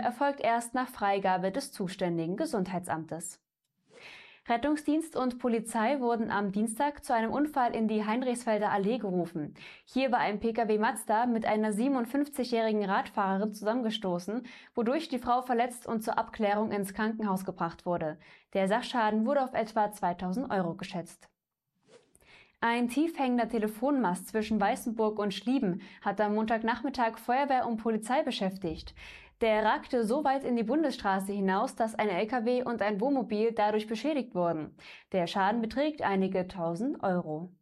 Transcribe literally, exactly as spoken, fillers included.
erfolgt erst nach Freigabe des zuständigen Gesundheitsamtes. Rettungsdienst und Polizei wurden am Dienstag zu einem Unfall in die Heinrichsfelder Allee gerufen. Hier war ein Pkw Mazda mit einer siebenundfünfzigjährigen Radfahrerin zusammengestoßen, wodurch die Frau verletzt und zur Abklärung ins Krankenhaus gebracht wurde. Der Sachschaden wurde auf etwa zweitausend Euro geschätzt. Ein tiefhängender Telefonmast zwischen Weißenburg und Schlieben hat am Montagnachmittag Feuerwehr und Polizei beschäftigt. Der ragte so weit in die Bundesstraße hinaus, dass ein L K W und ein Wohnmobil dadurch beschädigt wurden. Der Schaden beträgt einige tausend Euro.